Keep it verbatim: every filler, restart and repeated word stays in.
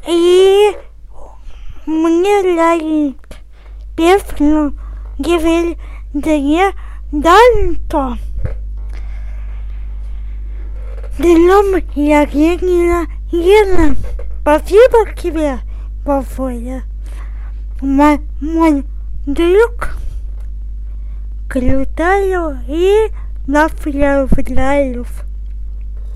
И мне лает песню «Гивель Дене Данто». Днем я Ленина Лена. Спасибо тебе, большое, мой, мой друг. Крутаю и направляю.